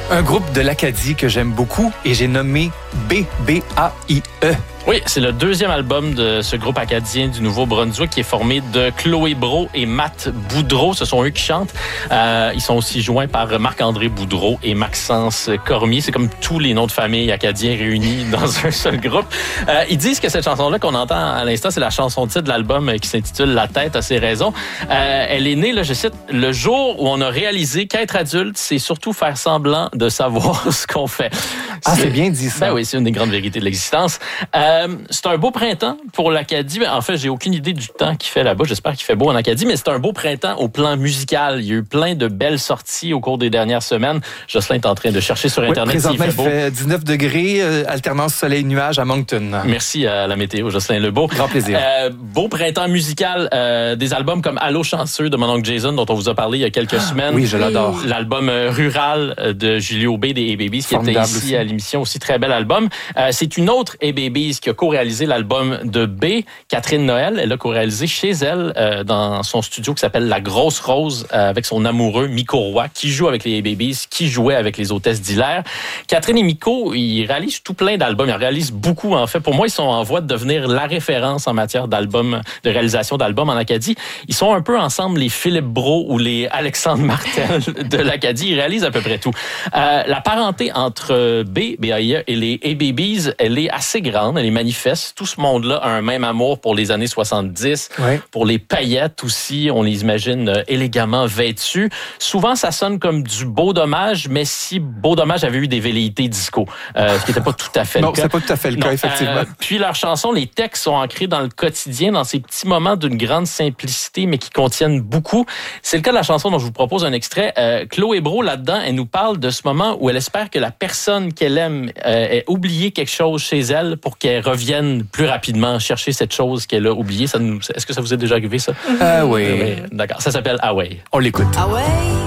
Un groupe de l'Acadie que j'aime beaucoup et j'ai nommé B-B-A-I-E. Oui, c'est le deuxième album de ce groupe acadien du Nouveau-Brunswick qui est formé de Chloé Brault et Matt Boudreau. Ce sont eux qui chantent. Ils sont aussi joints par Marc-André Boudreau et Maxence Cormier. C'est comme tous les noms de famille acadiens réunis dans un seul groupe. Ils disent que cette chanson-là qu'on entend à l'instant, c'est la chanson-titre de l'album qui s'intitule « La tête a ses raisons ». Elle est née, là, je cite, « Le jour où on a réalisé qu'être adulte, c'est surtout faire semblant de savoir ce qu'on fait ». C'est bien dit ça. Ben oui, c'est une des grandes vérités de l'existence. C'est un beau printemps pour l'Acadie. En fait, j'ai aucune idée du temps qu'il fait là-bas. J'espère qu'il fait beau en Acadie, mais c'est un beau printemps au plan musical. Il y a eu plein de belles sorties au cours des dernières semaines. Jocelyn est en train de chercher sur Internet s'il fait beau. Il fait 19 degrés, alternance soleil-nuage à Moncton. Merci à la météo, Jocelyn Lebeau. Grand plaisir. Beau printemps musical. Des albums comme Allô chanceux de mon oncle Jason, dont on vous a parlé il y a quelques semaines. Oui, je l'adore. L'album Rural de Julio B des A-Babies, qui était ici aussi à l'émission. Aussi très bel album. C'est une autre A-Babies qui a co-réalisé l'album de B, Catherine Noël. Elle a co-réalisé chez elle dans son studio qui s'appelle La Grosse Rose avec son amoureux Miko Roy qui joue avec les A-Babies, qui jouait avec les hôtesses d'Hilaire. Catherine et Miko, ils réalisent tout plein d'albums. Ils réalisent beaucoup en fait. Pour moi, ils sont en voie de devenir la référence en matière d'albums, de réalisation d'albums en Acadie. Ils sont un peu ensemble les Philippe Brault ou les Alexandre Martel de l'Acadie. Ils réalisent à peu près tout. La parenté entre B.A.I.E. et les A-Babies, elle est assez grande, elle est manifeste. Tout ce monde-là a un même amour pour les années 70, pour les paillettes aussi, on les imagine élégamment vêtus. Souvent, ça sonne comme du Beau Dommage, mais si Beau Dommage avait eu des velléités disco, ce qui n'était pas tout à fait le cas. Non, c'est pas tout à fait le cas, effectivement. Puis leurs chansons, les textes sont ancrés dans le quotidien, dans ces petits moments d'une grande simplicité, mais qui contiennent beaucoup. C'est le cas de la chanson dont je vous propose un extrait. Chloé Brault, là-dedans, elle nous parle de ce moment où elle espère que la personne qu'elle aime ait oublié quelque chose chez elle pour qu'elle revienne plus rapidement chercher cette chose qu'elle a oubliée. Est-ce que ça vous est déjà arrivé, ça? Oui. D'accord. Ça s'appelle « Ah ouais ». On l'écoute. Ah ouais.